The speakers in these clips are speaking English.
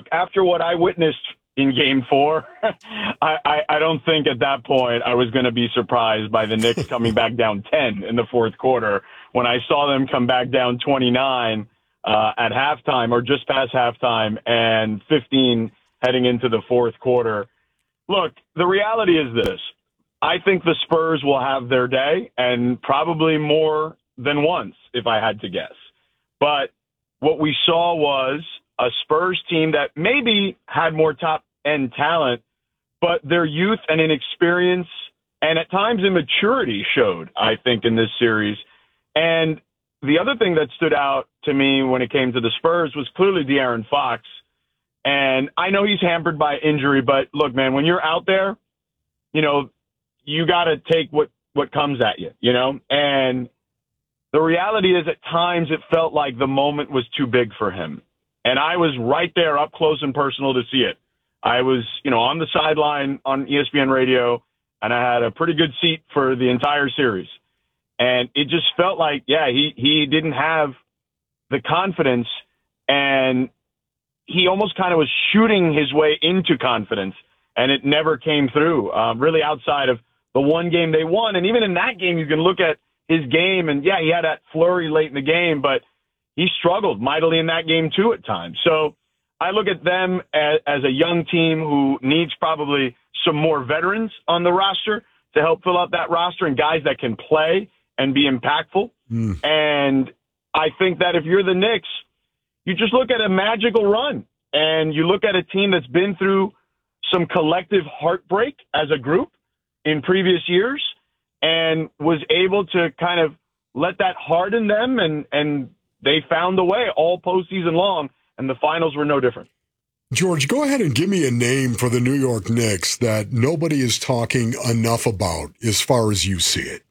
look, after what I witnessed in Game 4, I don't think at that point I was going to be surprised by the Knicks coming back down 10 in the fourth quarter when I saw them come back down 29 at halftime or just past halftime and 15 heading into the fourth quarter. Look, the reality is this. I think the Spurs will have their day, and probably more than once, if I had to guess. But what we saw was a Spurs team that maybe had more top-end talent, but their youth and inexperience and at times immaturity showed, I think, in this series. And the other thing that stood out to me when it came to the Spurs was clearly De'Aaron Fox. And I know he's hampered by injury, but look, man, when you're out there, you got to take what comes at you, And the reality is at times it felt like the moment was too big for him. And I was right there up close and personal to see it. I was, on the sideline on ESPN radio, and I had a pretty good seat for the entire series. And it just felt like, he didn't have the confidence, and he almost kind of was shooting his way into confidence, and it never came through, really outside of the one game they won. And even in that game, you can look at his game, and, he had that flurry late in the game, but he struggled mightily in that game, too, at times. So I look at them as a young team who needs probably some more veterans on the roster to help fill out that roster and guys that can play and be impactful. And I think that if you're the Knicks, you just look at a magical run, and you look at a team that's been through some collective heartbreak as a group in previous years and was able to kind of let that harden them, and they found a way all postseason long, and the finals were no different. George, go ahead and give me a name for the New York Knicks that nobody is talking enough about as far as you see it.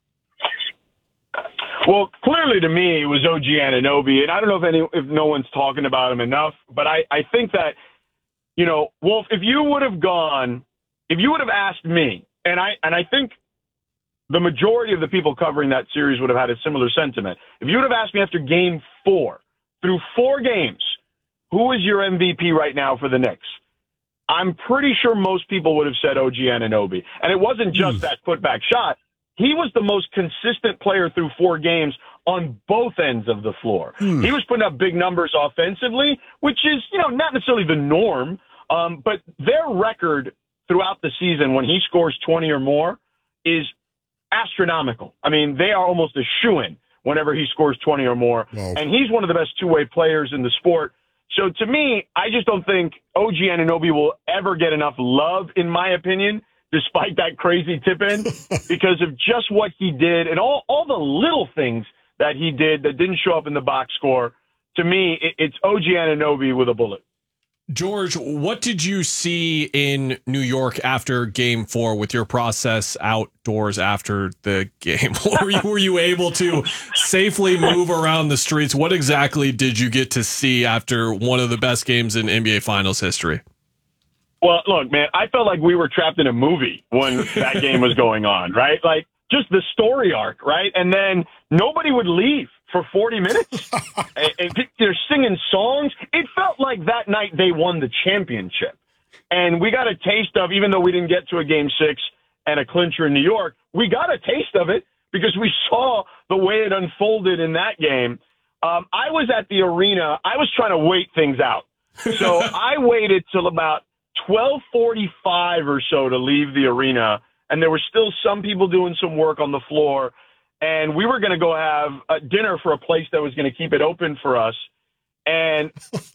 Well, clearly to me, it was OG Anunoby, and I don't know if no one's talking about him enough, but I think that, Wolf, if you would have asked me, and I think the majority of the people covering that series would have had a similar sentiment. If you would have asked me after Game 4, through 4 games, who is your MVP right now for the Knicks? I'm pretty sure most people would have said OG Anunoby. And it wasn't just that putback shot. He was the most consistent player through 4 games on both ends of the floor. He was putting up big numbers offensively, which is, not necessarily the norm, but their record throughout the season when he scores 20 or more is astronomical. I mean, they are almost a shoo-in whenever he scores 20 or more. Wow. And he's one of the best two-way players in the sport. So to me, I just don't think OG Anunoby will ever get enough love, in my opinion, despite that crazy tip-in, because of just what he did and all the little things that he did that didn't show up in the box score. To me, it's OG Anunoby with a bullet. George, what did you see in New York after Game 4 with your process outdoors after the game? Were you able to safely move around the streets? What exactly did you get to see after one of the best games in NBA Finals history? Well, look, man, I felt like we were trapped in a movie when that game was going on, right? Like, just the story arc, right? And then nobody would leave for 40 minutes. and they're singing songs. It felt like that night they won the championship. And we got a taste of, even though we didn't get to a Game 6 and a clincher in New York, we got a taste of it because we saw the way it unfolded in that game. I was at the arena. I was trying to wait things out. So I waited till about 12:45 or so to leave the arena, and there were still some people doing some work on the floor, and we were going to go have a dinner for a place that was going to keep it open for us. And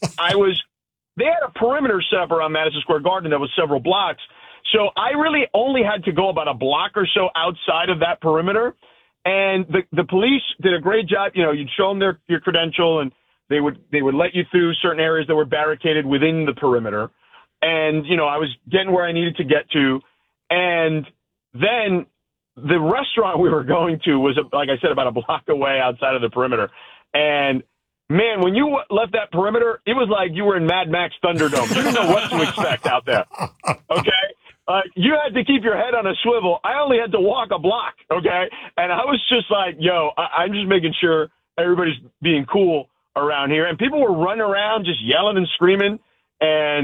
they had a perimeter set up around Madison Square Garden that was several blocks, so I really only had to go about a block or so outside of that perimeter, and the police did a great job. You'd show them your credential, and they would let you through certain areas that were barricaded within the perimeter. And, I was getting where I needed to get to. And then the restaurant we were going to was, like I said, about a block away outside of the perimeter. And, man, when you left that perimeter, it was like you were in Mad Max Thunderdome. You didn't know what to expect out there. Okay? You had to keep your head on a swivel. I only had to walk a block, okay? And I was just like, I'm just making sure everybody's being cool around here. And people were running around just yelling and screaming. And